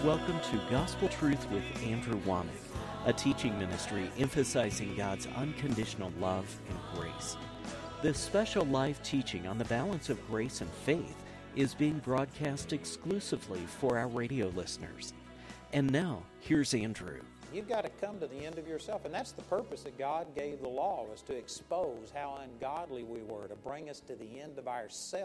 Welcome to Gospel Truth with Andrew Womack, a teaching ministry emphasizing God's unconditional love and grace. This special live teaching on the balance of grace and faith is being broadcast exclusively for our radio listeners. And now, here's Andrew. You've got to come to the end of yourself, and that's the purpose that God gave the law, was to expose how ungodly we were, to bring us to the end of ourselves.